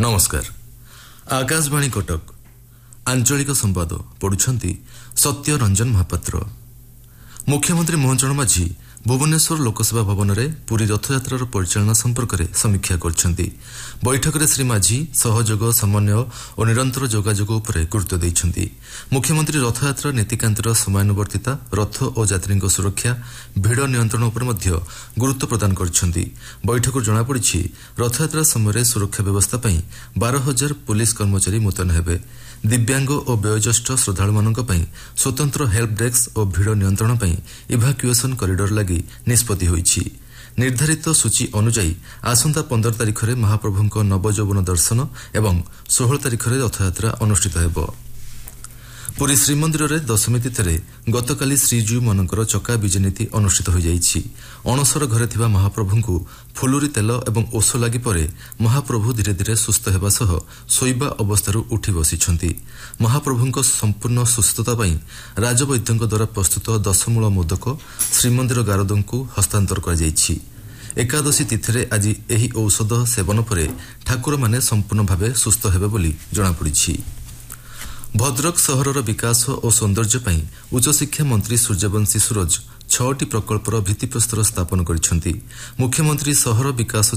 नमस्कार। आकाशवाणी कटक आंचलिक संवाद पढ़ुछंती सत्य रंजन महापात्र। मुख्यमंत्री मोहन चरण माझी भुवनेश्वर लोकसभा भवन में पुरी रथयात्रार परिचालना संपर्क में समीक्षा करछंती। बैठक में श्री माझी सहयोग समन्वय और निरंतर जोगाजोग उपर गुरुत्व देइछंती। मुख्यमंत्री रथयात्रा नीतिकांतर समयानुवर्तिता, रथ और यात्री सुरक्षा, भिड़ नियंत्रण उपर मध्य गुरुत्व प्रदान करछंती। बैठक जनापड़ी रथयात्रा समय सुरक्षा व्यवस्था पई 12,000 पुलिस कर्मचारी मुतयन हेबे। दिव्यांग और वयोज्येष्ठ श्रद्धालु स्वतंत्र हेल्प डेस्क और भिड़ नियंत्रण पई इभाक्युएसन कॉरिडोर लगी निष्पत्ति होईछि। निर्धारित सूची अनुसार आसंता 15 तारिख में महाप्रभुଙ୍କ नवयौवन दर्शन एवं 16 तारिख में रथयात्रा अनुष्ठित हेब। पुरी श्रीमंदिर में दशमी तिथि गतकाली श्रीजीउ मानकर चका विजय नीति अनुष्ठित हो जाइछि। अणसर घरे थिबा महाप्रभु को फुलुरी तेल एवं ओष लगी परे महाप्रभु धीरे धीरे सुस्थ हेबा सह शोइबा अवस्थार उठी बसिछंती। महाप्रभुଙ୍କ संपूर्ण सुस्थता पई राजवैद्यଙ୍କ द्वारा प्रस्तुत 10 मूल मोदक श्रीमंदिर गारदଙ୍କୁ हस्तांतर कर जाइछि। एकादशी तिथि आज एही औषध सेवन परे ठाकुर माने संपूर्ण भावे सुस्थ हेबे बोली जनापड़ी। भद्रक सहरर विकास और सौंदर्य पई उच्च शिक्षा मंत्री सूर्यवंशी सूरज 6टी प्रकल्पर भित्तिप्रस्तर स्थापन करिसेंती। मुख्यमंत्री सहर विकास